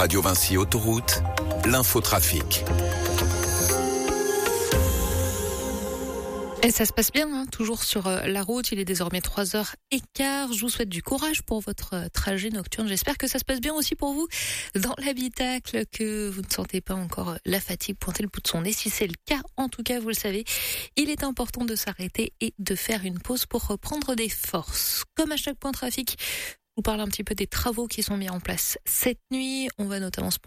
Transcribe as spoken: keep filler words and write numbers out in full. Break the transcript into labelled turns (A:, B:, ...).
A: Radio Vinci Autoroute, l'infotrafic.
B: Et ça se passe bien, hein, toujours sur la route. Il est désormais trois heures quinze. Je vous souhaite du courage pour votre trajet nocturne. J'espère que ça se passe bien aussi pour vous dans l'habitacle, que vous ne sentez pas encore la fatigue pointer le bout de son nez. Si c'est le cas, en tout cas, vous le savez, il est important de s'arrêter et de faire une pause pour reprendre des forces. Comme à chaque point trafic, je vous parle un petit peu des travaux qui sont mis en place cette nuit. On va notamment se